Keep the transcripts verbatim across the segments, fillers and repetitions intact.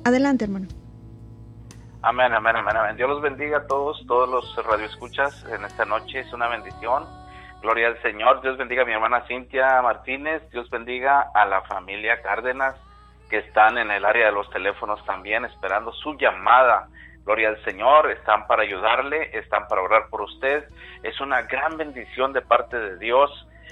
Adelante, hermano. Amén, amén, amén, amén. Dios los bendiga a todos, todos los radioescuchas en esta noche. Es una bendición. Gloria al Señor. Dios bendiga a mi hermana Cintia Martínez. Dios bendiga a la familia Cárdenas que están en el área de los teléfonos también esperando su llamada. Gloria al Señor. Están para ayudarle, están para orar por usted. Es una gran bendición de parte de Dios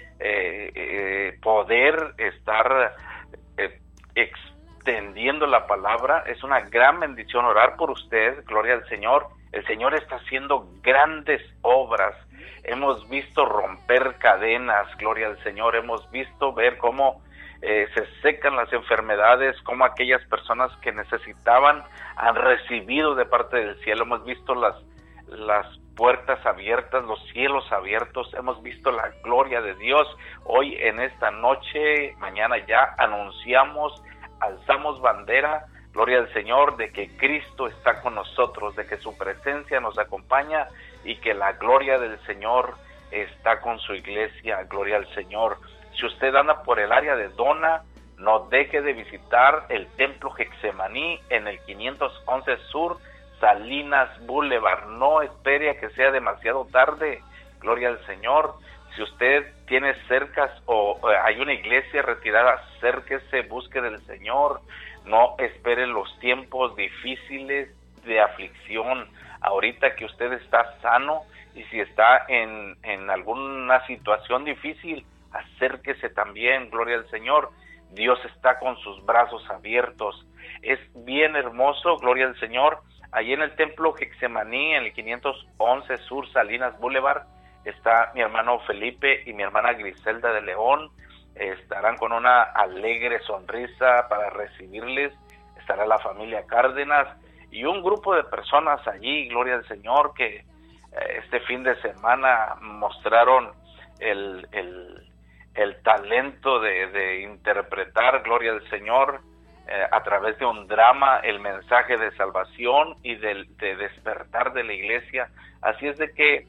eh, eh, poder estar eh, extendiendo la palabra. Es una gran bendición orar por usted. Gloria al Señor. El Señor está haciendo grandes obras. Hemos visto romper cadenas, gloria al Señor. Hemos visto ver cómo eh, se secan las enfermedades, cómo aquellas personas que necesitaban han recibido de parte del cielo. Hemos visto las, las puertas abiertas, los cielos abiertos. Hemos visto la gloria de Dios. Hoy en esta noche, mañana ya anunciamos, alzamos bandera, gloria al Señor, de que Cristo está con nosotros, de que su presencia nos acompaña y que la gloria del Señor está con su iglesia. Gloria al Señor. Si usted anda por el área de Dona, no deje de visitar el Templo Getsemaní en el quinientos once Sur, Salinas Boulevard. No espere a que sea demasiado tarde. Gloria al Señor. Si usted tiene cercas o, o hay una iglesia retirada, acérquese, busque del Señor. No espere los tiempos difíciles de aflicción. Ahorita que usted está sano y si está en, en alguna situación difícil, acérquese también, gloria al Señor. Dios está con sus brazos abiertos. Es bien hermoso, gloria al Señor. Allí en el Templo Getsemaní, en el quinientos once Sur, Salinas Boulevard, está mi hermano Felipe y mi hermana Griselda de León. Estarán con una alegre sonrisa para recibirles. Estará la familia Cárdenas y un grupo de personas allí, gloria al Señor, que eh, este fin de semana mostraron el, el, el talento de, de interpretar, gloria al Señor, eh, a través de un drama, el mensaje de salvación y de, de despertar de la iglesia. Así es de que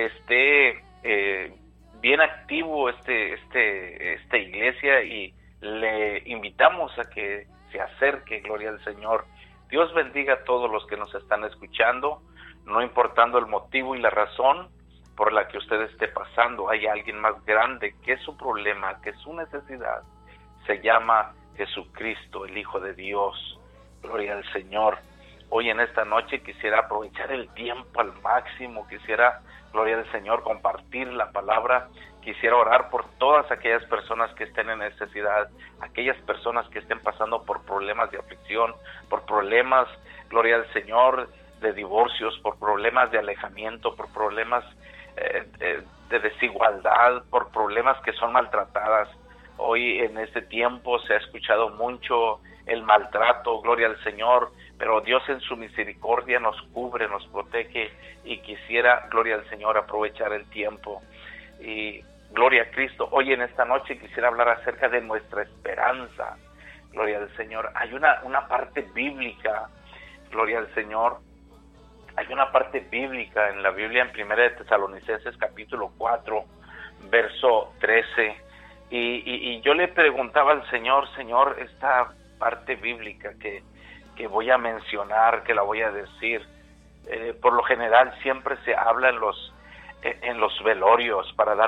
esté eh, bien activo este, este, esta iglesia y le invitamos a que se acerque, gloria al Señor. Dios bendiga a todos los que nos están escuchando, no importando el motivo y la razón por la que usted esté pasando. Hay alguien más grande que su problema, que su necesidad. Se llama Jesucristo, el Hijo de Dios. Gloria al Señor. Hoy en esta noche quisiera aprovechar el tiempo al máximo, quisiera, gloria al Señor, compartir la palabra. Quisiera orar por todas aquellas personas que estén en necesidad, aquellas personas que estén pasando por problemas de aflicción, por problemas, gloria al Señor, de divorcios, por problemas de alejamiento, por problemas eh, de, de desigualdad, por problemas que son maltratadas. Hoy en este tiempo se ha escuchado mucho el maltrato, gloria al Señor, pero Dios en su misericordia nos cubre, nos protege y quisiera, gloria al Señor, aprovechar el tiempo. Y gloria a Cristo. Hoy en esta noche quisiera hablar acerca de nuestra esperanza. Gloria al Señor. Hay una, una parte bíblica, gloria al Señor. Hay una parte bíblica en la Biblia, en Primera de Tesalonicenses capítulo cuatro, verso trece. Y, y, y yo le preguntaba al Señor, Señor, esta parte bíblica que, que voy a mencionar, que la voy a decir, eh, por lo general siempre se habla en los, en los velorios para dar